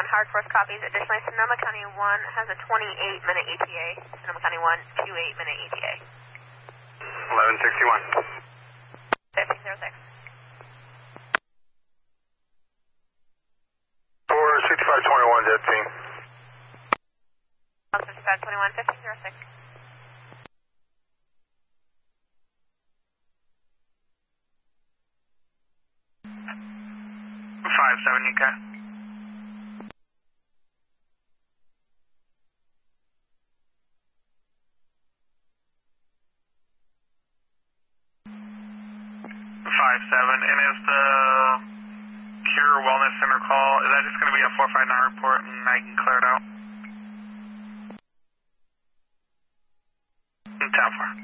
Hard Force copies. Additionally, Sonoma County 1 has a 28-minute ETA. Sonoma County 1, 28-minute ETA. 1161. 1506. 46521, jet team. 5521, 1506. 57 UK. And is the Cure Wellness Center call, is that just going to be a 459 report and I can clear it out? 10-4.